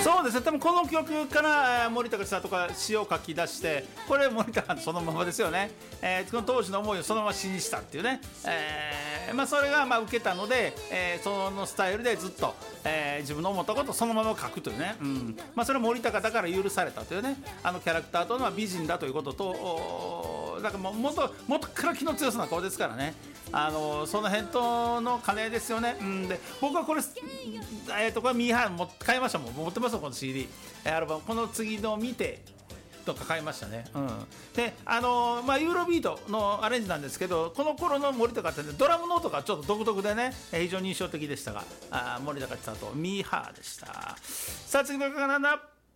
そうですね、多分この曲から森高千里が詩を書き出して、これ森高そのままですよね、この当時の思いをそのまま詩にしたっていうね、それが受けたので、そのスタイルでずっと、自分の思ったことをそのまま書くというね、それは森高だから許されたというね、キャラクターというのは美人だということと、だからもっとから気の強さな顔ですからね、その辺との兼ねですよね。で僕はこれ、これミーハー買いましたもん、持ってますよこの CD、アルバム、この次の見てとか買いましたね。でユーロビートのアレンジなんですけど、この頃の森高ってドラムの音がちょっと独特でね、非常に印象的でしたが、森高千里ミーハーでした。さあ次の曲は何だ。